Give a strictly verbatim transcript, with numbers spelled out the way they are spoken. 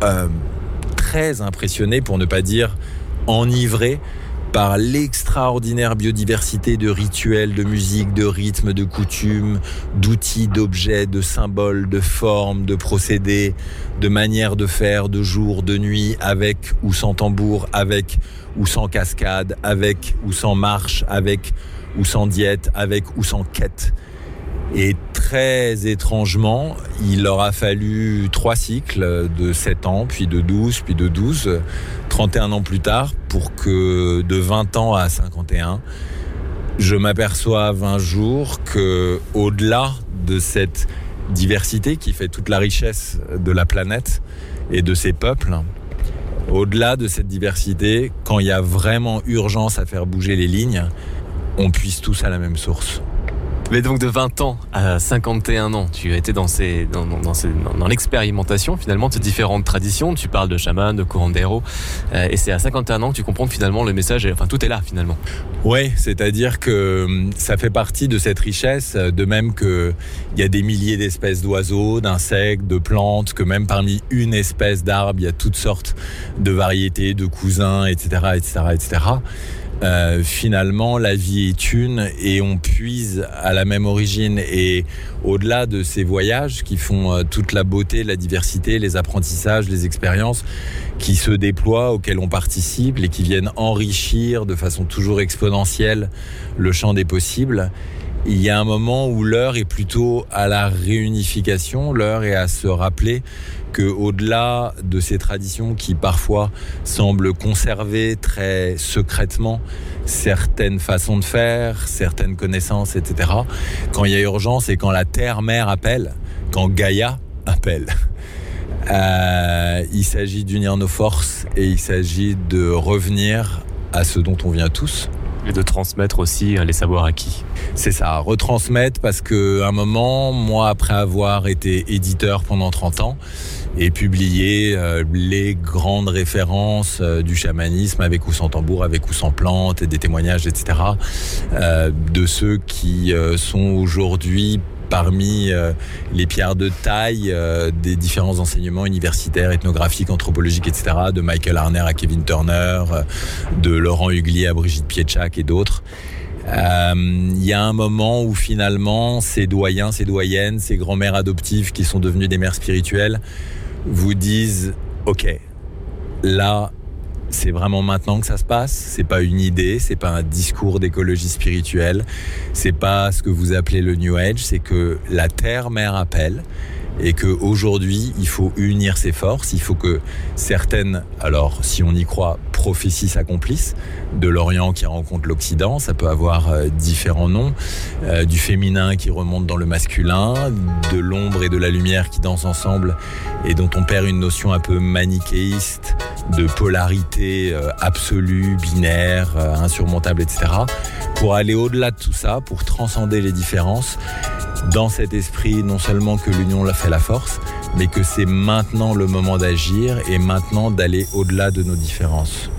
euh, très impressionné, pour ne pas dire enivré, par l'extraordinaire biodiversité de rituels, de musique, de rythmes, de coutumes, d'outils, d'objets, de symboles, de formes, de procédés, de manières de faire, de jour, de nuit, avec ou sans tambour, avec ou sans cascade, avec ou sans marche, avec ou sans diète, avec ou sans quête. Et très étrangement, il leur a fallu trois cycles de sept ans, puis de douze, puis de douze, trente et un ans plus tard, pour que de vingt ans à cinquante et un, je m'aperçoive un jour que, au-delà de cette diversité qui fait toute la richesse de la planète et de ses peuples, au-delà de cette diversité, quand il y a vraiment urgence à faire bouger les lignes, on puise tous à la même source. Mais donc de vingt ans à cinquante et un ans, tu as été dans, ces, dans, dans, dans, ces, dans l'expérimentation finalement de ces différentes traditions. Tu parles de chaman, de curandero, euh, et c'est à cinquante et un ans que tu comprends que finalement le message, est, enfin tout est là finalement. Oui, c'est-à-dire que ça fait partie de cette richesse, de même qu'il y a des milliers d'espèces d'oiseaux, d'insectes, de plantes, que même parmi une espèce d'arbre, il y a toutes sortes de variétés, de cousins, et cetera, et cetera, et cetera. Euh, finalement, la vie est une et on puise à la même origine. Et au-delà de ces voyages qui font euh, toute la beauté, la diversité, les apprentissages, les expériences qui se déploient, auxquelles on participe et qui viennent enrichir de façon toujours exponentielle le champ des possibles, il y a un moment où l'heure est plutôt à la réunification, l'heure est à se rappeler qu'au-delà de ces traditions qui parfois semblent conserver très secrètement certaines façons de faire, certaines connaissances, et cetera, quand il y a urgence et quand la terre-mère appelle, quand Gaïa appelle, euh, il s'agit d'unir nos forces et il s'agit de revenir à ce dont on vient tous. Et de transmettre aussi les savoirs acquis. C'est ça, retransmettre, parce qu'à un moment, moi, après avoir été éditeur pendant trente ans et publié euh, les grandes références euh, du chamanisme avec ou sans tambour, avec ou sans plante, et des témoignages, et cetera, euh, de ceux qui euh, sont aujourd'hui parmi euh, les pierres de taille euh, des différents enseignements universitaires, ethnographiques, anthropologiques, et cetera, de Michael Harner à Kevin Turner, euh, de Laurent Huglier à Brigitte Pietschak et d'autres. Il euh, y a un moment où finalement ces doyens, ces doyennes, ces grands-mères adoptives qui sont devenues des mères spirituelles vous disent « Ok, là, c'est vraiment maintenant que ça se passe, c'est pas une idée, c'est pas un discours d'écologie spirituelle, c'est pas ce que vous appelez le New Age, c'est que la Terre-Mère appelle et qu'aujourd'hui, il faut unir ses forces, il faut que certaines, alors si on y croit, prophéties s'accomplissent, de l'Orient qui rencontre l'Occident, ça peut avoir euh, différents noms, euh, du féminin qui remonte dans le masculin, de l'ombre et de la lumière qui dansent ensemble et dont on perd une notion un peu manichéiste, de polarité euh, absolue, binaire, euh, insurmontable, et cetera, pour aller au-delà de tout ça, pour transcender les différences, dans cet esprit non seulement que l'union fait la force, mais que c'est maintenant le moment d'agir et maintenant d'aller au-delà de nos différences.